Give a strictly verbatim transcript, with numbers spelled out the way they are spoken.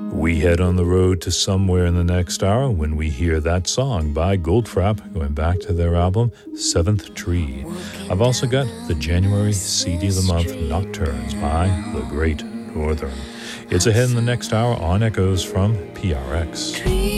We head on the road to somewhere in the next hour when we hear that song by Goldfrapp, going back to their album Seventh Tree. I've also got the January C D of the Month Nocturnes by The Great Northern. It's ahead in the next hour on Echoes from P R X.